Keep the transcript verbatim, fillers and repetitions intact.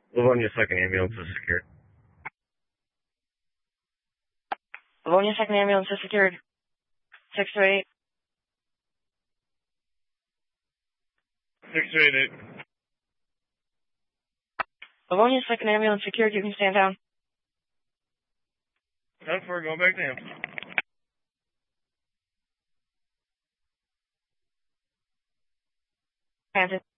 Livonia second ambulance is secured. Livonia second ambulance is secured. Six to eight. Six to eight eight. Livonia second ambulance secured. You can stand down. ten four, going back to him. Transit.